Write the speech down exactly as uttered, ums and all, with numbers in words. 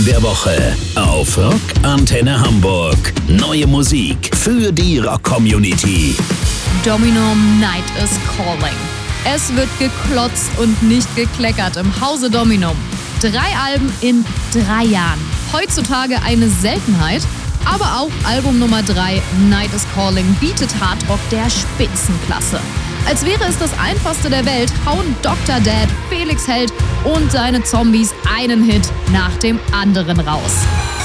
Der Woche auf Rock Antenne Hamburg. Neue Musik für die Rock-Community. Dominum Night is Calling. Es wird geklotzt und nicht gekleckert im Hause Dominum. Drei Alben in drei Jahren. Heutzutage eine Seltenheit, aber auch Album Nummer drei, Night is Calling, bietet Hardrock der Spitzenklasse. Als wäre es das einfachste der Welt, hauen Doktor Dad, Felix Held und seine Zombies einen Hit nach dem anderen raus.